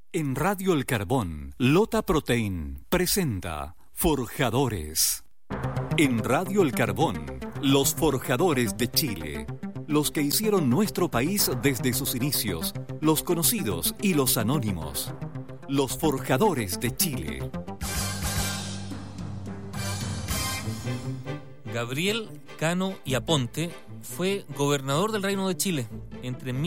En Radio El Carbón, Lota Protein presenta Forjadores. En Radio El Carbón, los forjadores de Chile. Los que hicieron nuestro país desde sus inicios, los conocidos y los anónimos. Los forjadores de Chile. Gabriel Cano y Aponte fue gobernador del Reino de Chile entre